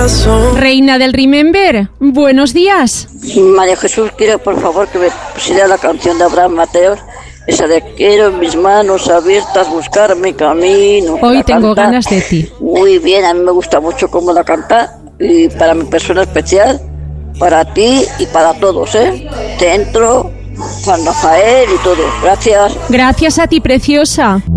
Reina del Remember, buenos días. María Jesús, quiero por favor que me pusiera la canción de Abraham Mateos, esa de quiero en mis manos abiertas buscar mi camino. Hoy tengo ganas de ti. Muy bien, a mí me gusta mucho cómo la canta y para mi persona especial, para ti y para todos, Centro, Juan Rafael y todo. Gracias. Gracias a ti, preciosa.